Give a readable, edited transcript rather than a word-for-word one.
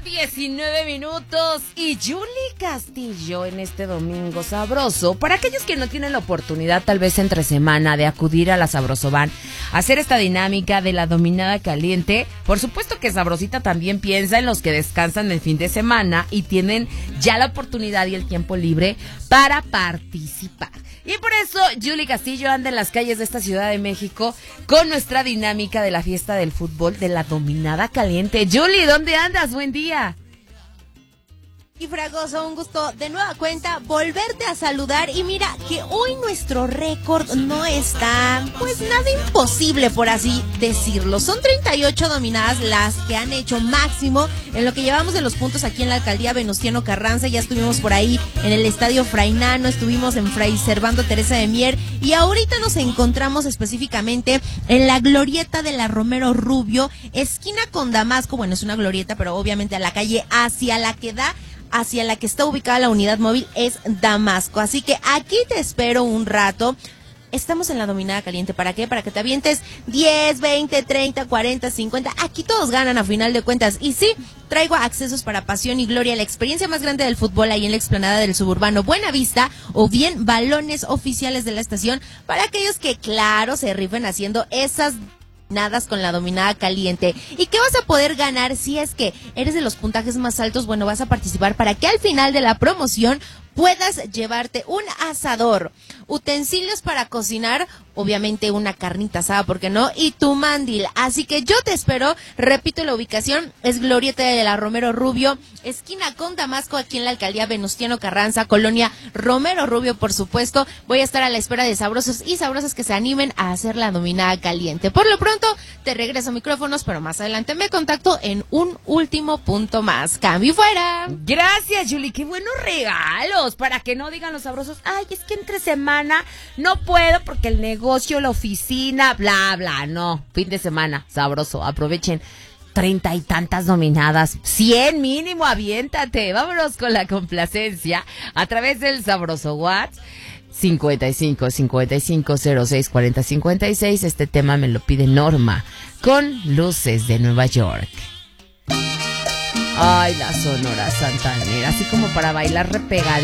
19 minutos y Julie Castillo en este domingo sabroso. Para aquellos que no tienen la oportunidad tal vez entre semana de acudir a la Sabrosoban, hacer esta dinámica de la dominada caliente, por supuesto que Sabrosita también piensa en los que descansan el fin de semana y tienen ya la oportunidad y el tiempo libre para participar. Y por eso Julie Castillo anda en las calles de esta Ciudad de México con nuestra dinámica de la fiesta del fútbol de la dominada caliente. Julie, ¿dónde andas? Buen día. Y Fragoso, un gusto de nueva cuenta volverte a saludar. Y mira que hoy nuestro récord no está, pues nada imposible, por así decirlo. Son 38 dominadas las que han hecho máximo en lo que llevamos de los puntos aquí en la alcaldía Venustiano Carranza. Ya estuvimos por ahí en el estadio Fray Nano, estuvimos en Fray Servando Teresa de Mier y ahorita nos encontramos específicamente en la glorieta de la Romero Rubio, esquina con Damasco. Bueno, es una glorieta, pero obviamente a la calle hacia la que está ubicada la unidad móvil es Damasco. Así que aquí te espero un rato. Estamos en la dominada caliente. ¿Para qué? Para que te avientes 10, 20, 30, 40, 50. Aquí todos ganan a final de cuentas. Y sí, traigo accesos para Pasión y Gloria, la experiencia más grande del fútbol ahí en la explanada del suburbano Buenavista, o bien balones oficiales de la estación para aquellos que, claro, se rifen haciendo esas nadas con la dominada caliente. ¿Y qué vas a poder ganar si es que eres de los puntajes más altos? Bueno, vas a participar para que al final de la promoción puedas llevarte un asador, utensilios para cocinar, obviamente una carnita asada, ¿por qué no? Y tu mandil. Así que yo te espero. Repito, la ubicación es Glorieta de la Romero Rubio, esquina con Damasco, aquí en la alcaldía Venustiano Carranza, colonia Romero Rubio, por supuesto. Voy a estar a la espera de sabrosos y sabrosas que se animen a hacer la dominada caliente. Por lo pronto, te regreso micrófonos, pero más adelante me contacto en un último punto más. Cambio y fuera. Gracias, Julie, qué buenos regalos. Para que no digan los sabrosos, ay, es que entre semana no puedo porque el negocio, la oficina, bla, bla. No, fin de semana, sabroso, aprovechen. 30 y tantas dominadas, 100 mínimo, aviéntate. Vámonos con la complacencia a través del sabroso WhatsApp 55 55 06 40 56. Este tema me lo pide Norma con Luces de Nueva York. Ay, la Sonora Santanera, así como para bailar repegadito.